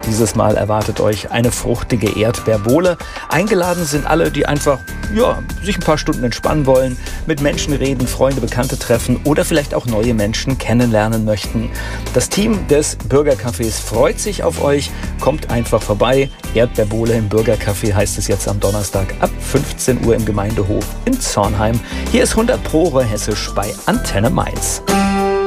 Dieses Mal erwartet euch eine fruchtige Erdbeerbohle. Eingeladen sind alle, die einfach sich ein paar Stunden entspannen wollen, mit Menschen reden, Freunde, Bekannte treffen oder vielleicht auch neue Menschen kennenlernen möchten. Das Team des Bürgercafés freut sich auf euch. Kommt einfach vorbei. Erdbeerbohle im Bürgercafé heißt es jetzt am Donnerstag ab 15 Uhr im Gemeindehof in Zornheim. Hier ist 100 Pro Hessisch bei Antenne Mainz.